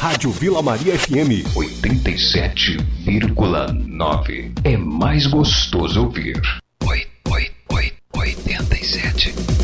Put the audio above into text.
Rádio Vila Maria FM 87,9. É mais gostoso ouvir. 87.